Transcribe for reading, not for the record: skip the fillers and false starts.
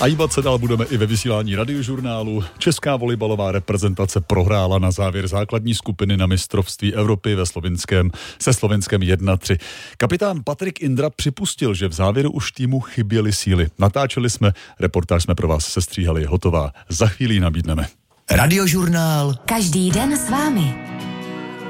A jíbat se dál budeme i ve vysílání Radiožurnálu. Česká volejbalová reprezentace prohrála na závěr základní skupiny na mistrovství Evropy se Slovenskem 1-3. Kapitán Patrik Indra připustil, že v závěru už týmu chyběly síly. Natáčeli jsme, reportáž jsme pro vás sestříhali, hotová. Za chvíli nabídneme. Radiožurnál. Každý den s vámi.